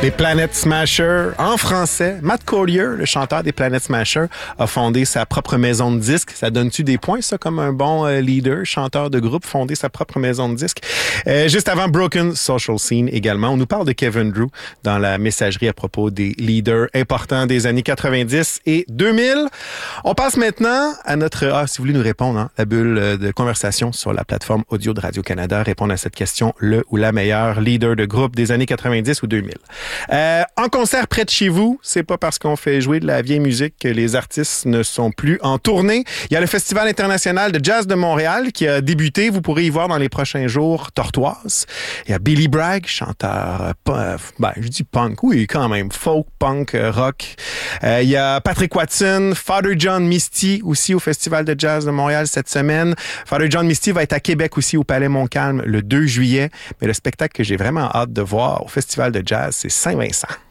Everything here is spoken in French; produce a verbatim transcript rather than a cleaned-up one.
Les Planet Smashers en français. Matt Collier, le chanteur des Planet Smashers, a fondé sa propre maison de disques. Ça donne-tu des points, ça, comme un bon euh, leader, chanteur de groupe, fonder sa propre maison de disques? Euh, juste avant Broken Social Scene également, on nous parle de Kevin Drew dans la messagerie à propos des leaders importants des années quatre-vingt-dix et deux mille. On passe maintenant à notre... Ah, si vous voulez nous répondre, hein, la bulle de conversation sur la plateforme audio de Radio-Canada, répondre à cette question, le ou la meilleure leader de groupe des années quatre-vingt-dix ou deux mille. Euh, en concert près de chez vous, c'est pas parce qu'on fait jouer de la vieille musique que les artistes ne sont plus en tournée. Il y a le Festival international de jazz de Montréal qui a débuté. Vous pourrez y voir dans les prochains jours Tortoise. Il y a Billy Bragg, chanteur, euh, ben, je dis punk, oui, quand même, folk, punk, euh, rock. Euh, il y a Patrick Watson, Father John Misty aussi au Festival de jazz de Montréal cette semaine. Father John Misty va être à Québec aussi au Palais Montcalm le deux juillet. Mais le spectacle que j'ai vraiment hâte de voir au Festival de jazz, c'est Saint-Vincent.